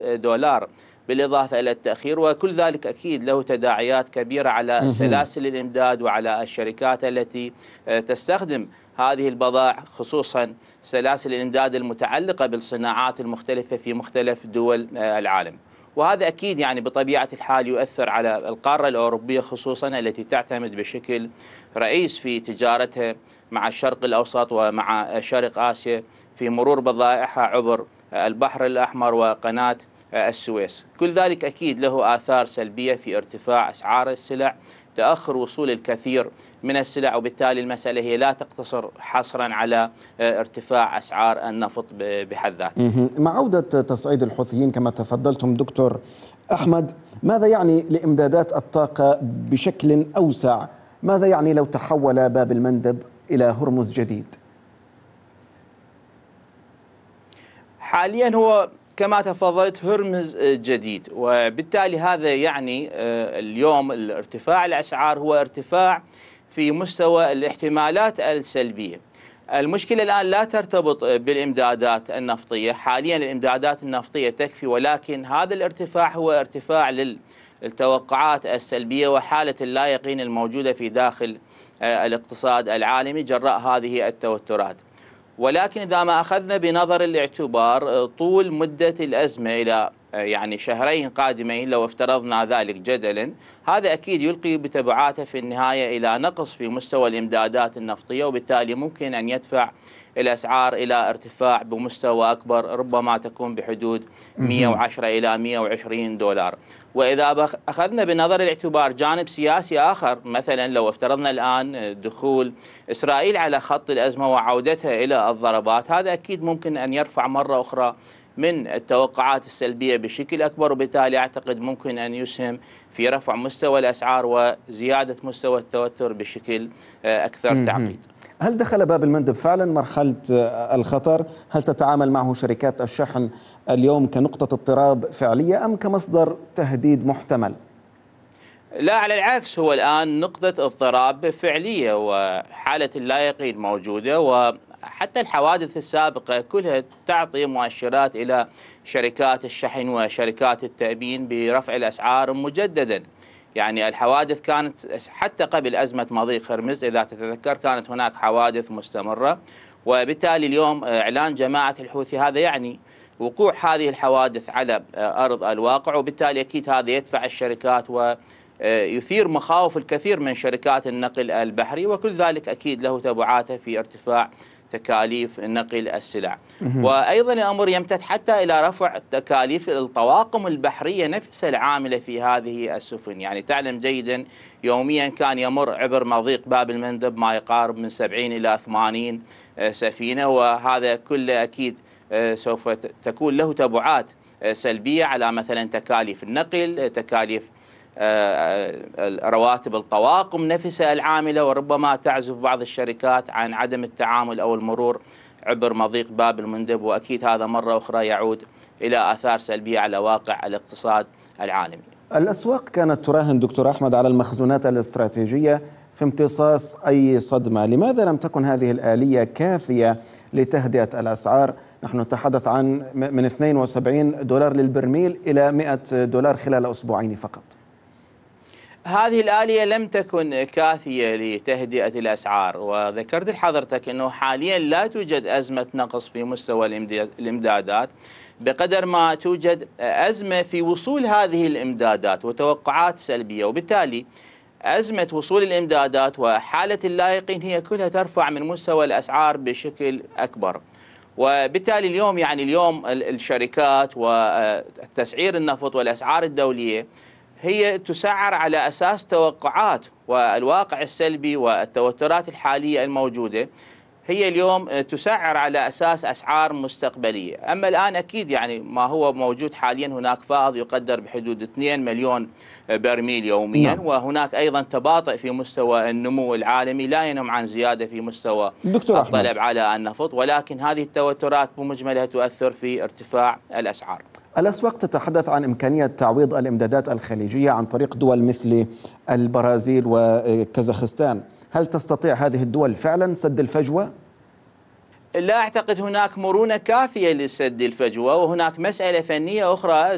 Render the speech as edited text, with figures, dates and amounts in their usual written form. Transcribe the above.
دولار بالإضافة إلى التأخير، وكل ذلك أكيد له تداعيات كبيرة على سلاسل الإمداد وعلى الشركات التي تستخدم هذه البضائع، خصوصا سلاسل الإمداد المتعلقة بالصناعات المختلفة في مختلف دول العالم. وهذا أكيد يعني بطبيعة الحال يؤثر على القارة الأوروبية خصوصا التي تعتمد بشكل رئيس في تجارتها مع الشرق الأوسط ومع شرق آسيا في مرور بضائعها عبر البحر الأحمر وقناة السويس. كل ذلك أكيد له آثار سلبية في ارتفاع أسعار السلع، تأخر وصول الكثير من السلع، وبالتالي المسألة هي لا تقتصر حصرا على ارتفاع أسعار النفط بحد ذاته. مع عودة تصعيد الحوثيين كما تفضلتم دكتور أحمد، ماذا يعني لإمدادات الطاقة بشكل أوسع؟ ماذا يعني لو تحول باب المندب إلى هرمز جديد؟ حاليا هو كما تفضلت هرمز جديد، وبالتالي هذا يعني اليوم الارتفاع الأسعار هو ارتفاع في مستوى الاحتمالات السلبية. المشكلة الآن لا ترتبط بالإمدادات النفطية، حاليا الإمدادات النفطية تكفي، ولكن هذا الارتفاع هو ارتفاع للتوقعات السلبية وحالة اللا يقين الموجودة في داخل الاقتصاد العالمي جراء هذه التوترات. ولكن إذا ما أخذنا بنظر الاعتبار طول مدة الأزمة إلى يعني شهرين قادمين لو افترضنا ذلك جدلا، هذا أكيد يلقي بتبعاته في النهاية إلى نقص في مستوى الإمدادات النفطية، وبالتالي ممكن أن يدفع الأسعار إلى ارتفاع بمستوى أكبر، ربما تكون بحدود 110 إلى 120 دولار. وإذا أخذنا بنظر الاعتبار جانب سياسي آخر، مثلا لو افترضنا الآن دخول إسرائيل على خط الأزمة وعودتها إلى الضربات، هذا أكيد ممكن أن يرفع مرة أخرى من التوقعات السلبية بشكل أكبر، وبالتالي أعتقد ممكن أن يسهم في رفع مستوى الأسعار وزيادة مستوى التوتر بشكل أكثر تعقيد. هل دخل باب المندب فعلا مرحلة الخطر؟ هل تتعامل معه شركات الشحن اليوم كنقطة اضطراب فعلية أم كمصدر تهديد محتمل؟ لا، على العكس، هو الآن نقطة اضطراب فعلية وحالة اللا يقين موجودة، وحتى الحوادث السابقة كلها تعطي مؤشرات إلى شركات الشحن وشركات التأمين برفع الأسعار مجددا. يعني الحوادث كانت حتى قبل أزمة مضيق هرمز إذا تتذكر كانت هناك حوادث مستمرة، وبالتالي اليوم إعلان جماعة الحوثي هذا يعني وقوع هذه الحوادث على أرض الواقع، وبالتالي أكيد هذا يدفع الشركات ويثير مخاوف الكثير من شركات النقل البحري، وكل ذلك أكيد له تبعاته في ارتفاع تكاليف نقل السلع. وأيضا الأمر يمتد حتى إلى رفع تكاليف الطواقم البحرية نفسها العاملة في هذه السفن. يعني تعلم جيدا يوميا كان يمر عبر مضيق باب المندب ما يقارب من 70 إلى 80 سفينة، وهذا كله أكيد سوف تكون له تبعات سلبية على مثلا تكاليف النقل، تكاليف رواتب الطواقم نفسها العاملة، وربما تعزف بعض الشركات عن عدم التعامل أو المرور عبر مضيق باب المندب، وأكيد هذا مرة أخرى يعود إلى آثار سلبية على واقع الاقتصاد العالمي. الأسواق كانت تراهن دكتور أحمد على المخزونات الاستراتيجية في امتصاص أي صدمة، لماذا لم تكن هذه الآلية كافية لتهدئة الأسعار؟ نحن نتحدث عن من 72 دولار للبرميل إلى 100 دولار خلال أسبوعين فقط. هذه الآلية لم تكن كافية لتهدئة الأسعار، وذكرت لحضرتك أنه حاليا لا توجد أزمة نقص في مستوى الإمدادات بقدر ما توجد أزمة في وصول هذه الإمدادات وتوقعات سلبية، وبالتالي أزمة وصول الإمدادات وحالة اللا يقين هي كلها ترفع من مستوى الأسعار بشكل أكبر. وبالتالي اليوم يعني اليوم الشركات وتسعير النفط والأسعار الدولية هي تسعر على أساس توقعات، والواقع السلبي والتوترات الحالية الموجودة هي اليوم تسعر على أساس أسعار مستقبلية. أما الآن أكيد يعني ما هو موجود حاليا هناك فائض يقدر بحدود 2 مليون برميل يوميا، وهناك أيضا تباطؤ في مستوى النمو العالمي لا ينم عن زيادة في مستوى الطلب على النفط، ولكن هذه التوترات بمجملها تؤثر في ارتفاع الأسعار. الأسواق تتحدث عن إمكانية تعويض الإمدادات الخليجية عن طريق دول مثل البرازيل وكازاخستان، هل تستطيع هذه الدول فعلا سد الفجوة؟ لا أعتقد هناك مرونة كافية لسد الفجوة، وهناك مسألة فنية أخرى